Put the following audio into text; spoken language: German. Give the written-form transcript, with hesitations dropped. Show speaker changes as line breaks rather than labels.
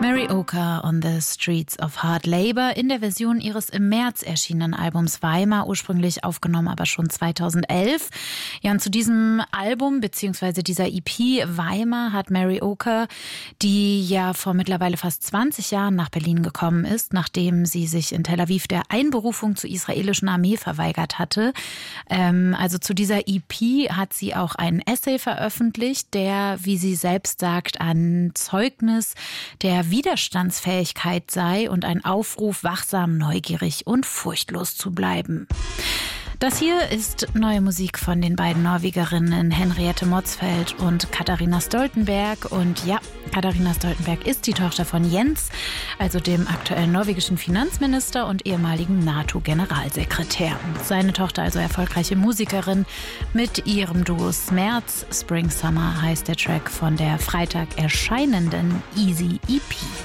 Mary Oker on the Streets of Hard Labor in der Version ihres im März erschienenen Albums Weimar, ursprünglich aufgenommen, aber schon 2011. Ja, und zu diesem Album bzw. dieser EP Weimar hat Mary Oker, die ja vor mittlerweile fast 20 Jahren nach Berlin gekommen ist, nachdem sie sich in Tel Aviv der Einberufung zur israelischen Armee verweigert hatte. Also zu dieser EP hat sie auch einen Essay veröffentlicht, der, wie sie selbst sagt, ein Zeugnis der Widerstandsfähigkeit sei und ein Aufruf, wachsam, neugierig und furchtlos zu bleiben. Das hier ist neue Musik von den beiden Norwegerinnen Henriette Motzfeldt und Katharina Stoltenberg. Und ja, Katharina Stoltenberg ist die Tochter von Jens, also dem aktuellen norwegischen Finanzminister und ehemaligen NATO-Generalsekretär. Seine Tochter, also erfolgreiche Musikerin, mit ihrem Duo Smerz. Spring Summer heißt der Track von der Freitag erscheinenden Easy EP.